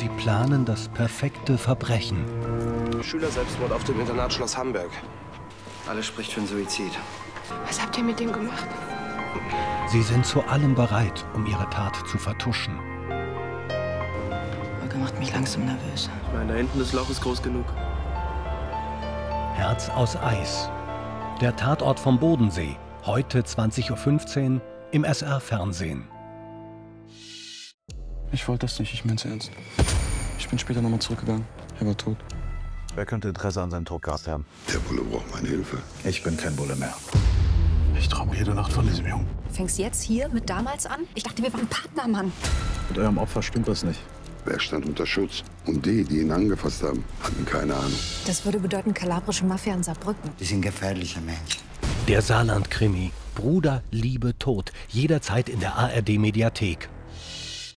Sie planen das perfekte Verbrechen. Schülerselbstmord auf dem Internat Schloss Hamburg. Alles spricht für einen Suizid. Was habt ihr mit dem gemacht? Sie sind zu allem bereit, um ihre Tat zu vertuschen. Holger macht mich langsam nervös. Ich meine, da hinten das Loch ist groß genug. Herz aus Eis. Der Tatort vom Bodensee. Heute 20:15 Uhr im SR-Fernsehen. Ich wollte das nicht, ich mein's ernst. Ich bin später nochmal zurückgegangen. Er war tot. Wer könnte Interesse an seinem Tod gehabt haben? Der Bulle braucht meine Hilfe. Ich bin kein Bulle mehr. Ich träume jede Nacht von diesem Jungen. Fängst jetzt hier mit damals an? Ich dachte, wir waren Partner, Mann. Mit eurem Opfer stimmt das nicht. Wer stand unter Schutz? Und die ihn angefasst haben, hatten keine Ahnung. Das würde bedeuten kalabrische Mafia in Saarbrücken. Die sind gefährliche Menschen. Der Saarland-Krimi. Bruder, Liebe, Tod. Jederzeit in der ARD-Mediathek.